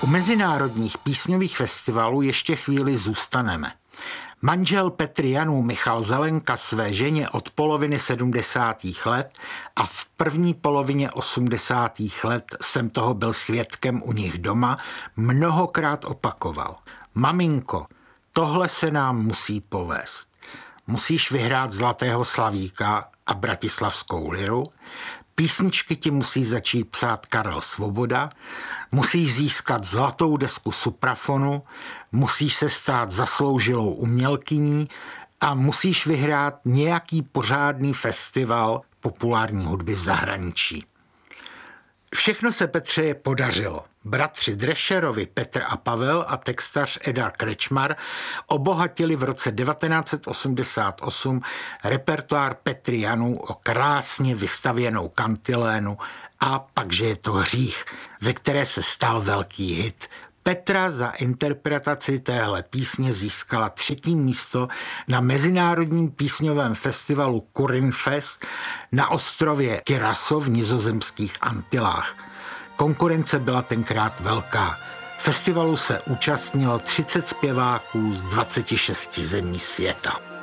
U mezinárodních písňových festivalů ještě chvíli zůstaneme. Manžel Petry Janů Michal Zelenka své ženě od poloviny 70. let a v první polovině 80. let jsem toho byl svědkem u nich doma, mnohokrát opakoval. Maminko, tohle se nám musí povést. Musíš vyhrát Zlatého Slavíka a Bratislavskou liru, písničky ti musí začít psát Karel Svoboda, musíš získat zlatou desku Suprafonu, musíš se stát zasloužilou umělkyní a musíš vyhrát nějaký pořádný festival populární hudby v zahraničí. Všechno se Petře podařilo. Bratři Drescherovi, Petr a Pavel a textař Edar Krečmar obohatili v roce 1988 repertoár Petry Janů o krásně vystavěnou kantilénu a Pakže je to hřích, ze které se stal velký hit. Petra za interpretaci téhle písně získala 3. místo na mezinárodním písňovém festivalu Kurinfest na ostrově Curaçao v nizozemských Antilách. Konkurence byla tenkrát velká. Festivalu se účastnilo 30 zpěváků z 26 zemí světa.